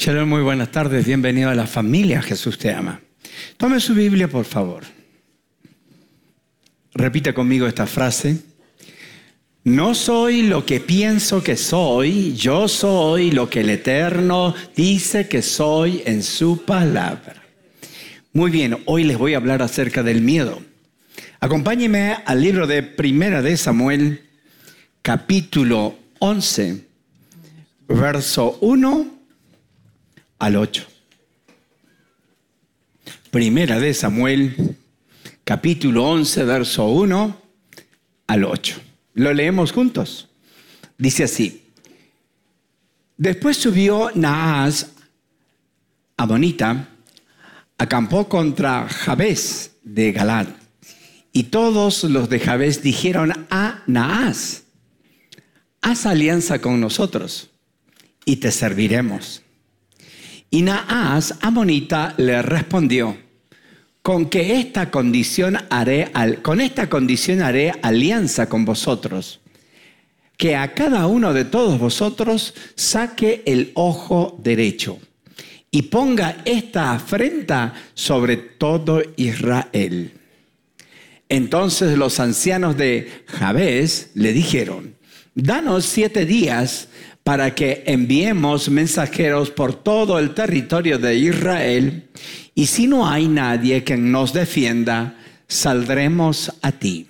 Shalom, muy buenas tardes. Bienvenido a la familia Jesús te ama. Tome su Biblia, por favor. Repita conmigo esta frase. No soy lo que pienso que soy, yo soy lo que el Eterno dice que soy en su palabra. Muy bien, hoy les voy a hablar acerca del miedo. Acompáñenme al libro de Primera de Samuel, capítulo 11, verso 1 al 8. Primera de Samuel, capítulo 11, verso 1 al 8. Lo leemos juntos. Dice así. Después subió Naas, amonita, acampó contra Jabes de Galad. Y todos los de Jabes dijeron a Naas, haz alianza con nosotros y te serviremos. Y Naas, amonita, le respondió, con esta condición haré alianza con vosotros, que a cada uno de todos vosotros saque el ojo derecho y ponga esta afrenta sobre todo Israel. Entonces los ancianos de Jabes le dijeron, danos 7 días para que enviemos mensajeros por todo el territorio de Israel, y si no hay nadie que nos defienda, saldremos a ti.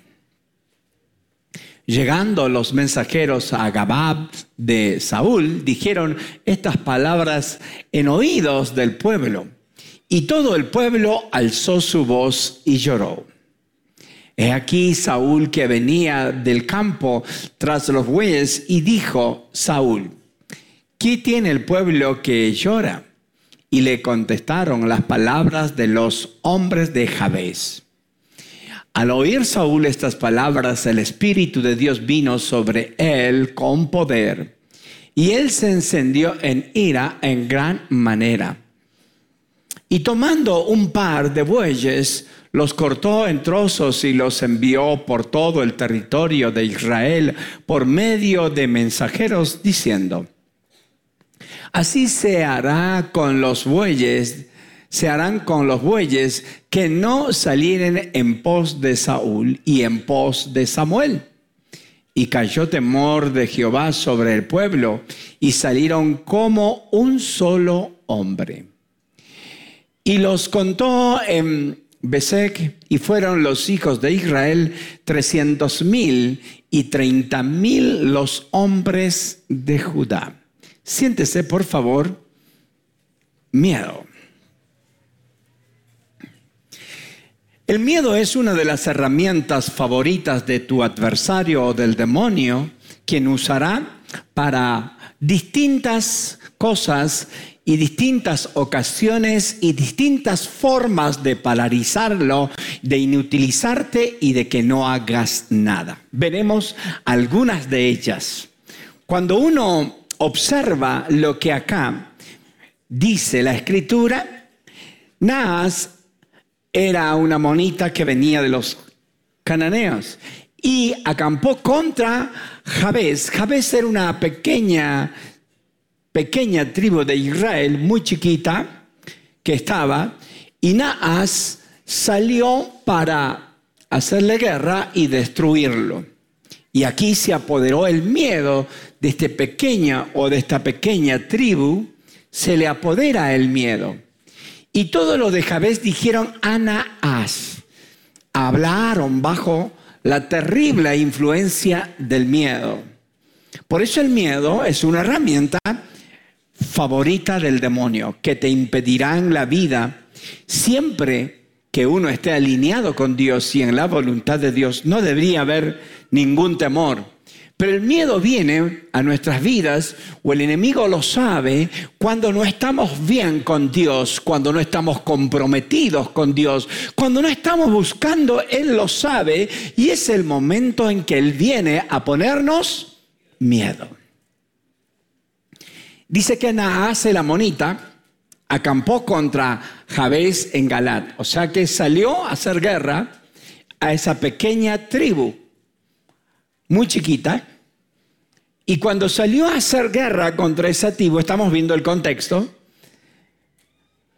Llegando los mensajeros a Gabab de Saúl, dijeron estas palabras en oídos del pueblo, y todo el pueblo alzó su voz y lloró. He aquí Saúl que venía del campo tras los bueyes y dijo Saúl, ¿qué tiene el pueblo que llora? Y le contestaron las palabras de los hombres de Jabes. Al oír Saúl estas palabras, el Espíritu de Dios vino sobre él con poder, y él se encendió en ira en gran manera. Y tomando un par de bueyes, los cortó en trozos y los envió por todo el territorio de Israel por medio de mensajeros, diciendo, así se harán con los bueyes que no salieren en pos de Saúl y en pos de Samuel. Y cayó temor de Jehová sobre el pueblo, y salieron como un solo hombre. Y los contó en Besec, y fueron los hijos de Israel 300,000 y 30,000 los hombres de Judá. Siéntese, por favor. Miedo. El miedo es una de las herramientas favoritas de tu adversario o del demonio, quien usará para distintas cosas y distintas ocasiones y distintas formas de paralizarlo, de inutilizarte y de que no hagas nada. Veremos algunas de ellas. Cuando uno observa lo que acá dice la Escritura, Naas era una monita que venía de los cananeos y acampó contra Jabes. Jabes era una pequeña tribu de Israel, muy chiquita, que estaba, y Naas salió para hacerle guerra y destruirlo. Y aquí se apoderó el miedo de esta pequeña tribu, se le apodera el miedo. Y todos los de Jabes dijeron a Naas, hablaron bajo la terrible influencia del miedo. Por eso el miedo es una herramienta favorita del demonio, que te impedirá en la vida. Siempre que uno esté alineado con Dios y en la voluntad de Dios, no debería haber ningún temor. Pero el miedo viene a nuestras vidas, o el enemigo lo sabe, cuando no estamos bien con Dios, cuando no estamos comprometidos con Dios, cuando no estamos buscando, Él lo sabe, y es el momento en que Él viene a ponernos miedo. Dice que Naas el amonita acampó contra Jabes en Galad, o sea que salió a hacer guerra a esa pequeña tribu, muy chiquita, y cuando salió a hacer guerra contra esa tribu, estamos viendo el contexto,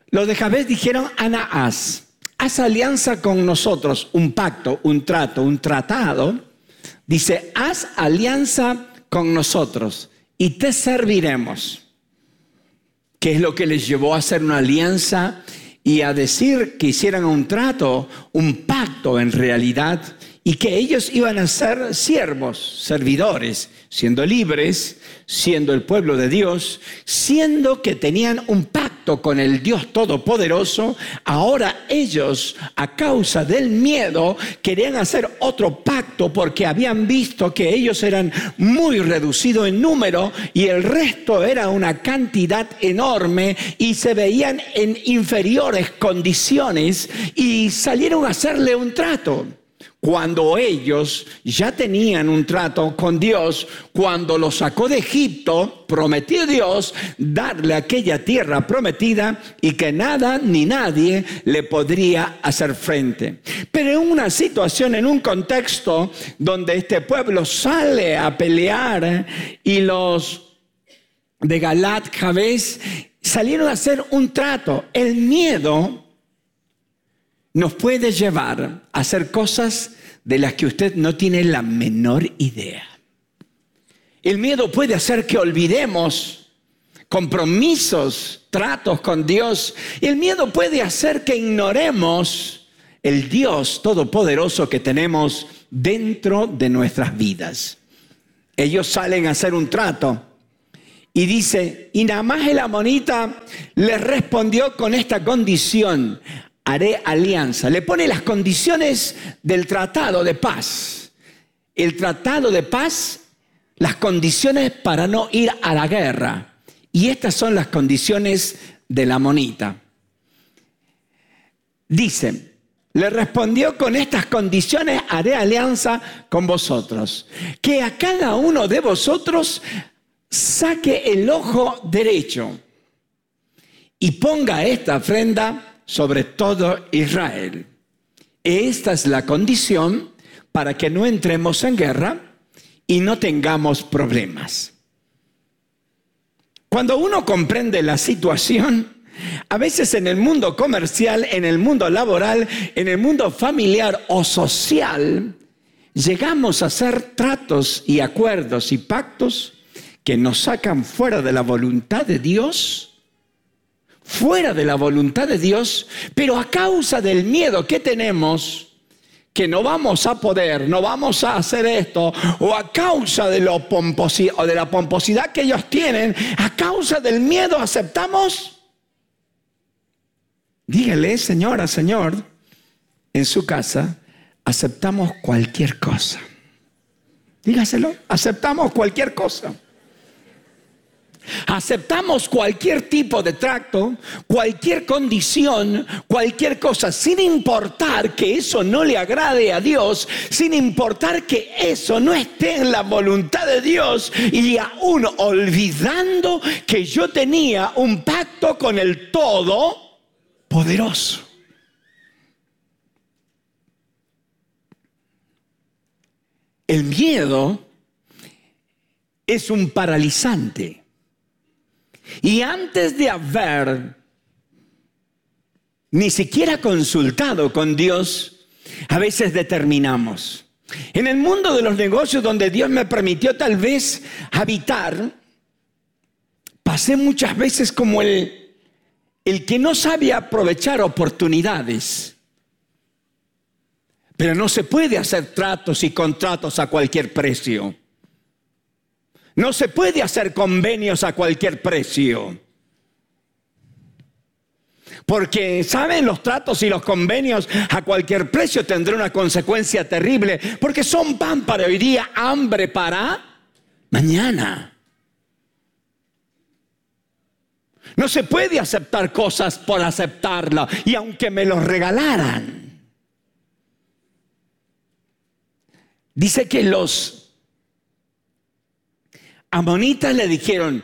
los de Jabes dijeron a Naas: haz alianza con nosotros, un pacto, un trato, un tratado. Dice: haz alianza con nosotros y te serviremos. ¿Qué es lo que les llevó a hacer una alianza y a decir que hicieran un trato, un pacto en realidad? Y que ellos iban a ser siervos, servidores, siendo libres, siendo el pueblo de Dios, siendo que tenían un pacto con el Dios Todopoderoso. Ahora ellos, a causa del miedo, querían hacer otro pacto porque habían visto que ellos eran muy reducidos en número y el resto era una cantidad enorme y se veían en inferiores condiciones y salieron a hacerle un trato. Cuando ellos ya tenían un trato con Dios, cuando los sacó de Egipto, prometió Dios darle aquella tierra prometida y que nada ni nadie le podría hacer frente. Pero en una situación, en un contexto donde este pueblo sale a pelear y los de Galat, Jabes, salieron a hacer un trato. El miedo nos puede llevar a hacer cosas de las que usted no tiene la menor idea. El miedo puede hacer que olvidemos compromisos, tratos con Dios. El miedo puede hacer que ignoremos el Dios todopoderoso que tenemos dentro de nuestras vidas. Ellos salen a hacer un trato y dice: y Naamán el amonita les respondió con esta condición: haré alianza. Le pone las condiciones del tratado de paz. El tratado de paz, las condiciones para no ir a la guerra. Y estas son las condiciones del amonita. Dice: le respondió: con estas condiciones haré alianza con vosotros. Que a cada uno de vosotros saque el ojo derecho y ponga esta ofrenda sobre todo Israel. Esta es la condición para que no entremos en guerra y no tengamos problemas. Cuando uno comprende la situación, a veces en el mundo comercial, en el mundo laboral, en el mundo familiar o social, llegamos a hacer tratos y acuerdos y pactos que nos sacan fuera de la voluntad de Dios, pero a causa del miedo que tenemos, que no vamos a poder, no vamos a hacer esto, o a causa de la pomposidad que ellos tienen, a causa del miedo aceptamos. Dígale: señora, señor, en su casa, aceptamos cualquier cosa. Dígaselo: aceptamos cualquier cosa. Aceptamos cualquier tipo de trato, cualquier condición, cualquier cosa, sin importar que eso no le agrade a Dios, sin importar que eso no esté en la voluntad de Dios, y aún olvidando que yo tenía un pacto con el Todopoderoso. El miedo es un paralizante. Y antes de haber ni siquiera consultado con Dios, a veces determinamos. En el mundo de los negocios, donde Dios me permitió tal vez habitar, pasé muchas veces como el que no sabe aprovechar oportunidades. Pero no se puede hacer tratos y contratos a cualquier precio. No se puede hacer convenios a cualquier precio. Porque, ¿saben? Los tratos y los convenios a cualquier precio tendrán una consecuencia terrible. Porque son pan para hoy día, hambre para mañana. No se puede aceptar cosas por aceptarlas. Y aunque me los regalaran. Dice que los amonitas le dijeron: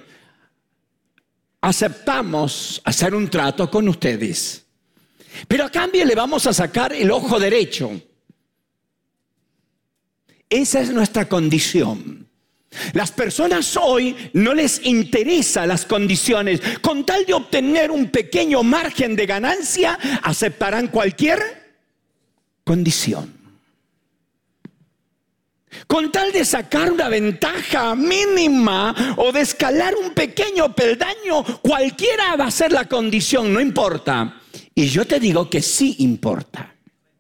aceptamos hacer un trato con ustedes, pero a cambio le vamos a sacar el ojo derecho. Esa es nuestra condición. Las personas hoy no les interesan las condiciones. Con tal de obtener un pequeño margen de ganancia, aceptarán cualquier condición. Con tal de sacar una ventaja mínima o de escalar un pequeño peldaño, cualquiera va a ser la condición, no importa. Y yo te digo que sí importa.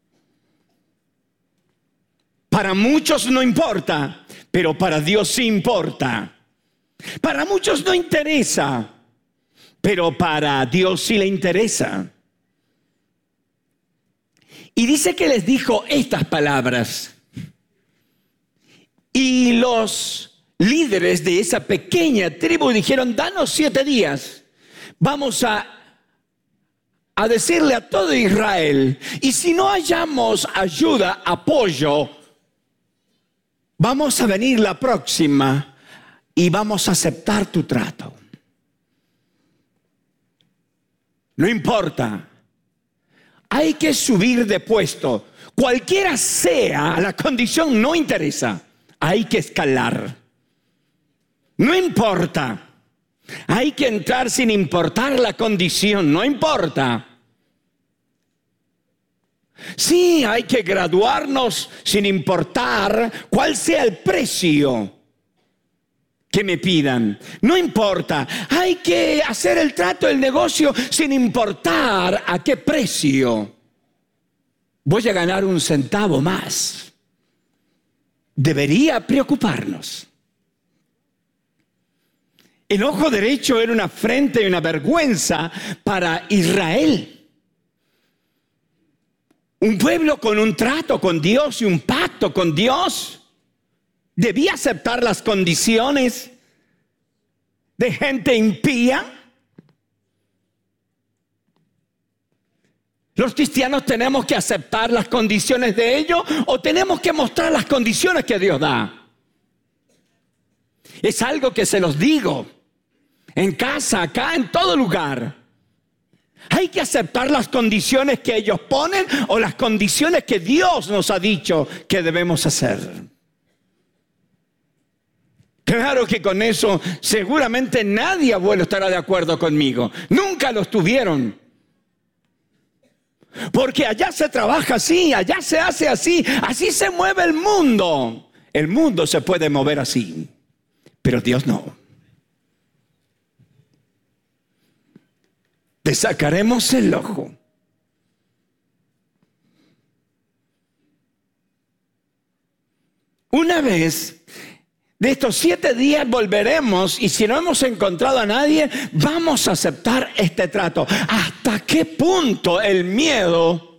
Para muchos no importa, pero para Dios sí importa. Para muchos no interesa, pero para Dios sí le interesa. Y dice que les dijo estas palabras. Y los líderes de esa pequeña tribu dijeron: danos 7 días. Vamos a decirle a todo Israel. Y si no hallamos ayuda, apoyo, vamos a venir la próxima y vamos a aceptar tu trato. No importa. Hay que subir de puesto. Cualquiera sea la condición, no interesa. Hay que escalar. No importa. Hay que entrar sin importar la condición. No importa. Sí, hay que graduarnos sin importar cuál sea el precio que me pidan. No importa. Hay que hacer el trato, el negocio, sin importar a qué precio. Voy a ganar 1 centavo más. Debería preocuparnos. El ojo derecho era una afrenta y una vergüenza para Israel. Un pueblo con un trato con Dios y un pacto con Dios debía aceptar las condiciones de gente impía. ¿Los cristianos tenemos que aceptar las condiciones de ellos o tenemos que mostrar las condiciones que Dios da? Es algo que se los digo en casa, acá, en todo lugar. ¿Hay que aceptar las condiciones que ellos ponen o las condiciones que Dios nos ha dicho que debemos hacer? Claro que con eso seguramente nadie, abuelo, estará de acuerdo conmigo. Nunca lo estuvieron. Porque allá se trabaja así, allá se hace así, así se mueve el mundo. El mundo se puede mover así, pero Dios no. Te sacaremos el ojo. Una vez de estos 7 días volveremos y si no hemos encontrado a nadie, vamos a aceptar este trato. ¿Hasta qué punto el miedo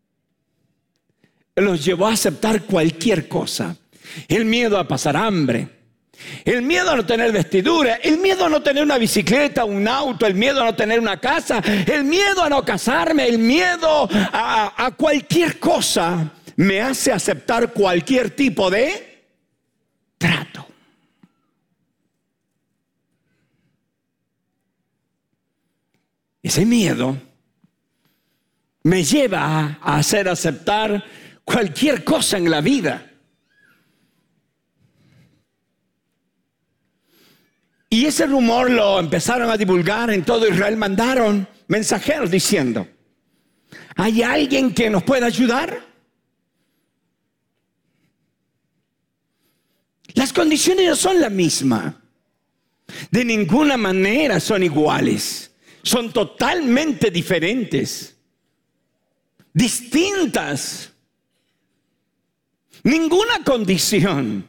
los llevó a aceptar cualquier cosa? El miedo a pasar hambre, el miedo a no tener vestidura, el miedo a no tener una bicicleta, un auto, el miedo a no tener una casa, el miedo a no casarme, el miedo a cualquier cosa me hace aceptar cualquier tipo de trato. Ese miedo me lleva a hacer aceptar cualquier cosa en la vida. Y ese rumor lo empezaron a divulgar en todo Israel. Mandaron mensajeros diciendo: ¿hay alguien que nos pueda ayudar? Las condiciones no son las mismas. De ninguna manera son iguales. Son totalmente diferentes. Distintas. Ninguna condición.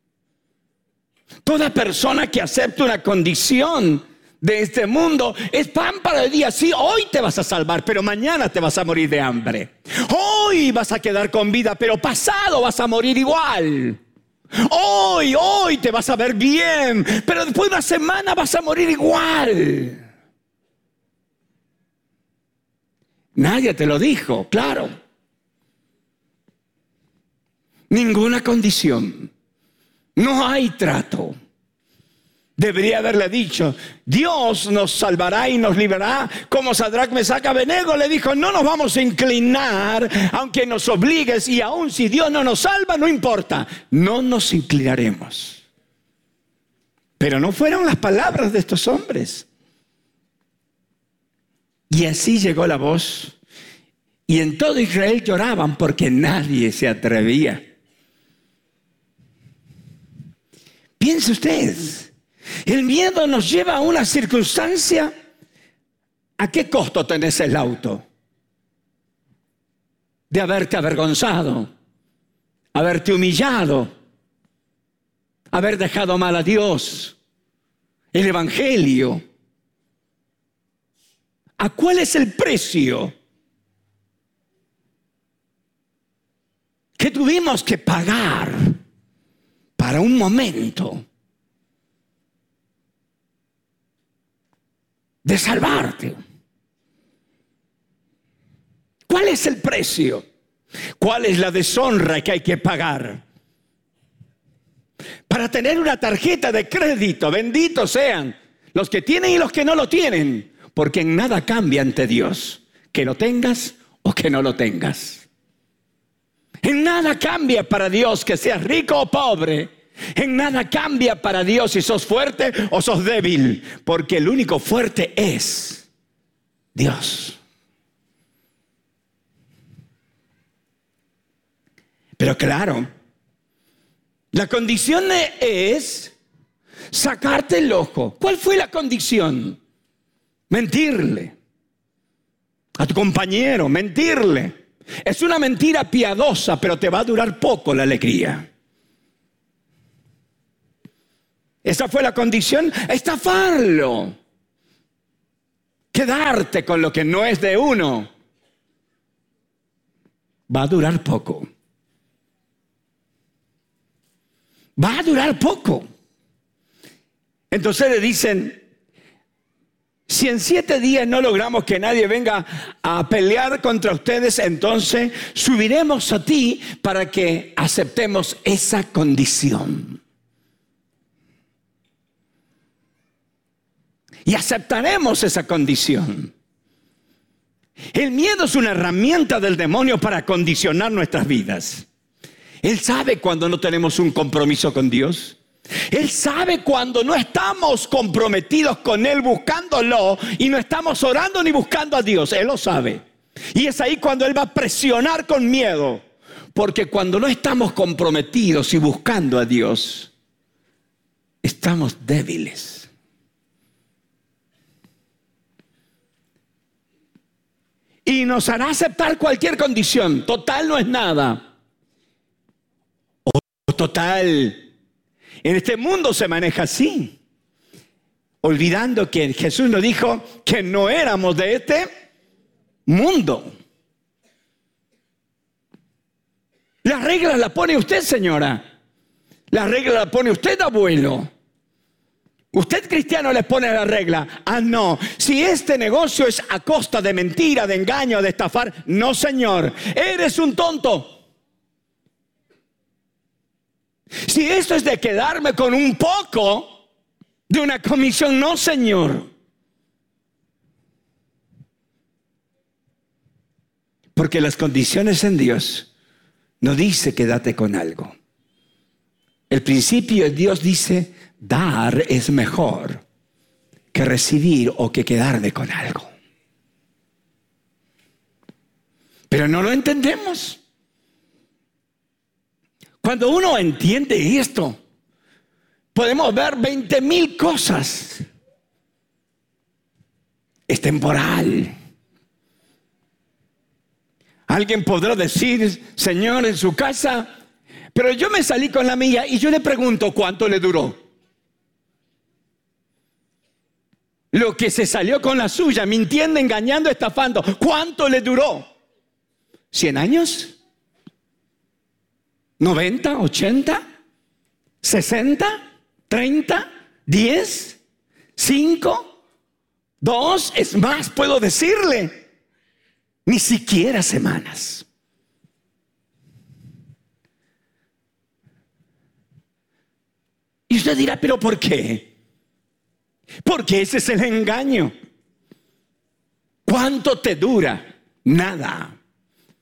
Toda persona que acepta una condición de este mundo es pan para el día. Sí, hoy te vas a salvar, pero mañana te vas a morir de hambre. Hoy vas a quedar con vida, pero pasado vas a morir igual. Hoy te vas a ver bien, pero después de una semana vas a morir igual. Nadie te lo dijo, claro. Ninguna condición. No hay trato. Debería haberle dicho: Dios nos salvará y nos librará. Como Sadrach, Mesach, Abednego le dijo: no nos vamos a inclinar aunque nos obligues, y aun si Dios no nos salva, no importa, no nos inclinaremos. Pero no fueron las palabras de estos hombres. Y así llegó la voz. Y en todo Israel lloraban porque nadie se atrevía. Piense usted, el miedo nos lleva a una circunstancia. ¿A qué costo tenés el auto? De haberte avergonzado, haberte humillado, haber dejado mal a Dios, el Evangelio. ¿A cuál es el precio que tuvimos que pagar para un momento de salvarte? ¿Cuál es el precio? ¿Cuál es la deshonra que hay que pagar para tener una tarjeta de crédito? Benditos sean los que tienen y los que no lo tienen, porque en nada cambia ante Dios, que lo tengas o que no lo tengas. En nada cambia para Dios que seas rico o pobre. En nada cambia para Dios si sos fuerte o sos débil, porque el único fuerte es Dios. Pero claro, la condición es sacarte el ojo. ¿Cuál fue la condición? Mentirle a tu compañero, mentirle. Es una mentira piadosa, pero te va a durar poco la alegría. Esa fue la condición, estafarlo. Quedarte con lo que no es de uno. Va a durar poco. Va a durar poco. Entonces le dicen, si en 7 días no logramos que nadie venga a pelear contra ustedes, entonces subiremos a ti para que aceptemos esa condición. Y aceptaremos esa condición. El miedo es una herramienta del demonio para condicionar nuestras vidas. Él sabe cuando no tenemos un compromiso con Dios. Él sabe cuando no estamos comprometidos con Él buscándolo y no estamos orando ni buscando a Dios. Él lo sabe. Y es ahí cuando Él va a presionar con miedo. Porque cuando no estamos comprometidos y buscando a Dios, estamos débiles. Y nos hará aceptar cualquier condición. Total no es nada. Total, en este mundo se maneja así, olvidando que Jesús nos dijo que no éramos de este mundo. Las reglas las pone usted, señora. Las reglas las pone usted, abuelo. Usted, cristiano, le pone la regla. Ah, no, si este negocio es a costa de mentira, de engaño, de estafar, no, señor, eres un tonto. Si esto es de quedarme con un poco de una comisión, no, señor. Porque las condiciones en Dios no dice quédate con algo. El principio de Dios dice dar es mejor que recibir o que quedarme con algo. Pero no lo entendemos. Cuando uno entiende esto, podemos ver 20,000 cosas. Es temporal. Alguien podrá decir, Señor, en su casa, pero yo me salí con la mía, y yo le pregunto, ¿cuánto le duró? Lo que se salió con la suya, mintiendo, engañando, estafando, ¿cuánto le duró? ¿100 años? ¿90, 80, 60, 30, 10, 5, 2? Es más, puedo decirle, ni siquiera semanas. Y usted dirá, ¿pero por qué? Porque ese es el engaño. ¿Cuánto te dura? Nada.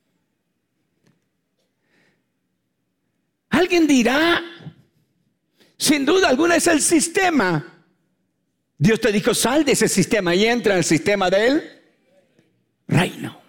Alguien dirá, Sin duda alguna es el sistema. Dios te dijo, sal de ese sistema y entra en el sistema del reino.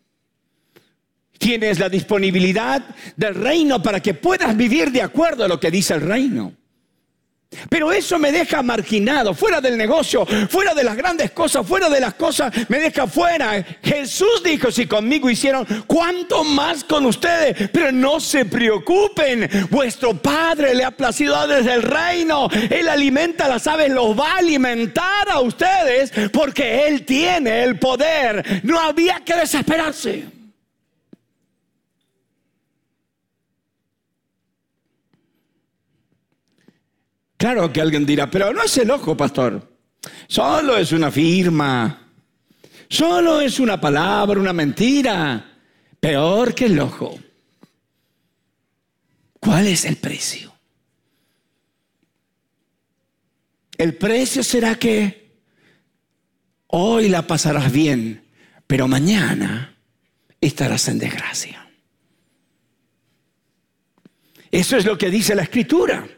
Tienes la disponibilidad del reino para que puedas vivir de acuerdo a lo que dice el reino. Pero eso me deja marginado, fuera del negocio, fuera de las grandes cosas, fuera de las cosas, me deja fuera. Jesús dijo, si conmigo hicieron, ¿cuánto más con ustedes? Pero no se preocupen, vuestro Padre le ha placido dar desde el reino. Él alimenta a las aves, los va a alimentar a ustedes porque Él tiene el poder. No había que desesperarse. Claro que alguien dirá, pero no es el ojo, pastor. Solo es una firma. Solo es una palabra, una mentira. Peor que el ojo. ¿Cuál es el precio? El precio será que hoy la pasarás bien, pero mañana estarás en desgracia. Eso es lo que dice la Escritura.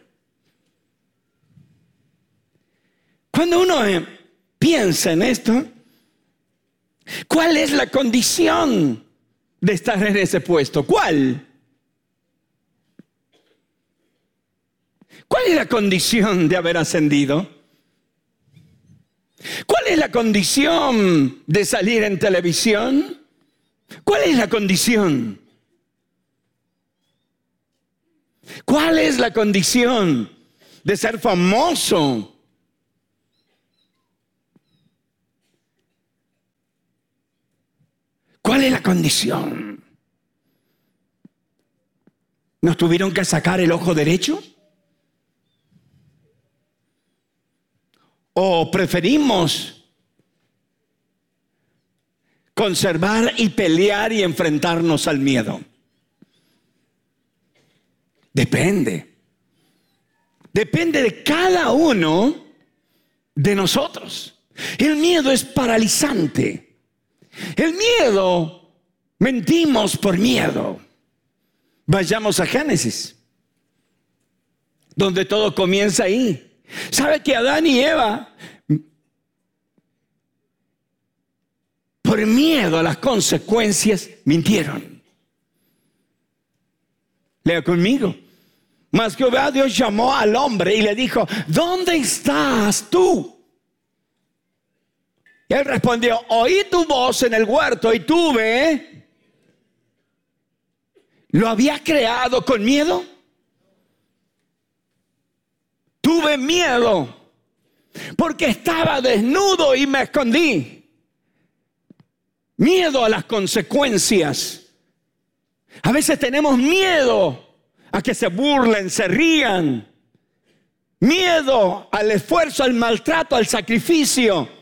Cuando uno piensa en esto, ¿cuál es la condición de estar en ese puesto? ¿Cuál? ¿Cuál es la condición de haber ascendido? ¿Cuál es la condición de salir en televisión? ¿Cuál es la condición? ¿Cuál es la condición de ser famoso? ¿Cuál es la condición? ¿Nos tuvieron que sacar el ojo derecho? ¿O preferimos conservar y pelear y enfrentarnos al miedo? Depende. Depende de cada uno de nosotros. El miedo es paralizante. El miedo, mentimos por miedo. Vayamos a Génesis, donde todo comienza ahí. ¿Sabe que Adán y Eva, por miedo a las consecuencias, mintieron? Lea conmigo. Mas Jehová Dios llamó al hombre y le dijo, ¿dónde estás tú? Y él respondió, oí tu voz en el huerto y tuve. ¿Lo había creado con miedo? Tuve miedo porque estaba desnudo y me escondí. Miedo a las consecuencias. A veces tenemos miedo a que se burlen, se rían. Miedo al esfuerzo, al maltrato, al sacrificio.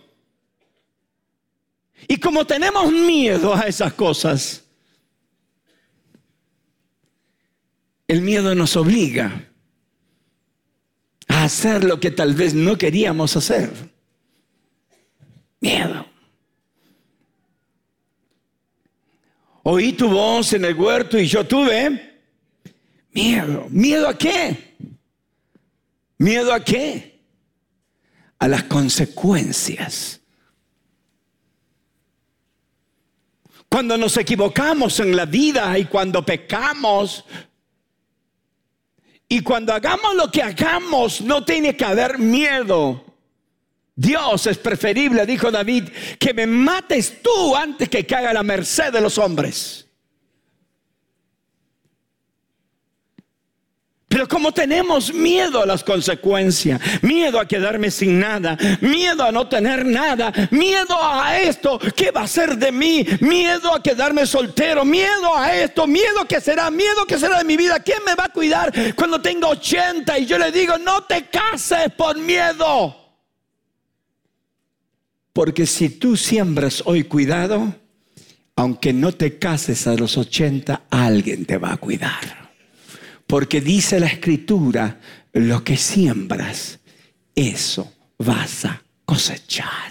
Y como tenemos miedo a esas cosas, el miedo nos obliga a hacer lo que tal vez no queríamos hacer. Miedo. Oí tu voz en el huerto y yo tuve miedo. ¿Miedo a qué? ¿Miedo a qué? A las consecuencias. Cuando nos equivocamos en la vida y cuando pecamos y cuando hagamos lo que hagamos, no tiene que haber miedo. Dios es preferible, dijo David, que me mates tú antes que caiga a la merced de los hombres. Pero como tenemos miedo a las consecuencias, miedo a quedarme sin nada, miedo a no tener nada, miedo a esto, ¿qué va a ser de mí? Miedo a quedarme soltero, miedo a esto, miedo que será de mi vida. ¿Quién me va a cuidar cuando tenga 80? Y yo le digo, no te cases por miedo. Porque si tú siembras hoy cuidado, aunque no te cases a los 80, alguien te va a cuidar. Porque dice la Escritura, lo que siembras, eso vas a cosechar.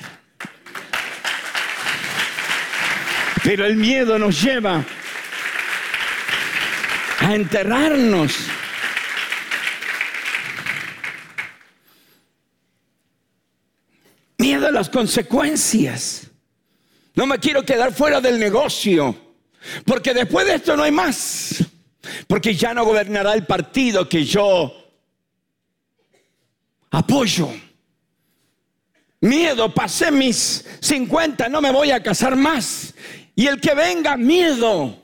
Pero el miedo nos lleva a enterrarnos las consecuencias. No me quiero quedar fuera del negocio, porque después de esto no hay más. Porque ya no gobernará el partido que yo apoyo. Miedo, pasé mis 50, no me voy a casar más. Y el que venga, miedo.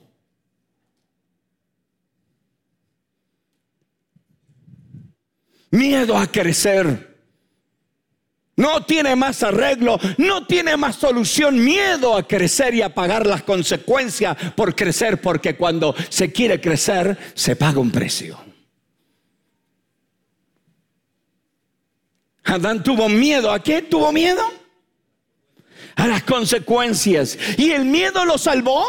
Miedo a crecer. No tiene más arreglo, no tiene más solución. Miedo a crecer y a pagar las consecuencias por crecer, porque cuando se quiere crecer, se paga un precio. Adán tuvo miedo. ¿A qué tuvo miedo? A las consecuencias. ¿Y el miedo lo salvó?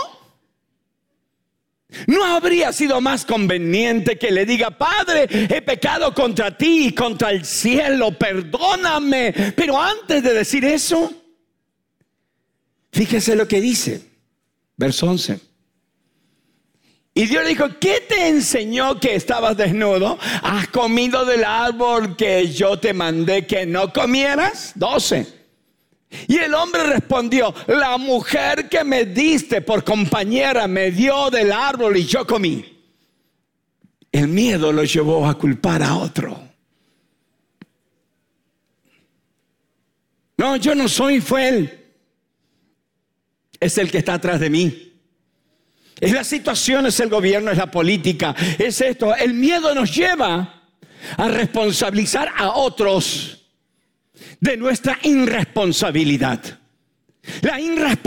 ¿No habría sido más conveniente que le diga: Padre, he pecado contra ti y contra el cielo, perdóname? Pero antes de decir eso, fíjese lo que dice, verso 11. Y Dios le dijo: ¿qué te enseñó que estabas desnudo? ¿Has comido del árbol que yo te mandé que no comieras? 12. Y el hombre respondió: la mujer que me diste por compañera me dio del árbol y yo comí. El miedo lo llevó a culpar a otro. No, yo no soy, fue él. Es el que está atrás de mí. Es la situación, es el gobierno, es la política, es esto. El miedo nos lleva a responsabilizar a otros de nuestra irresponsabilidad. La irresponsabilidad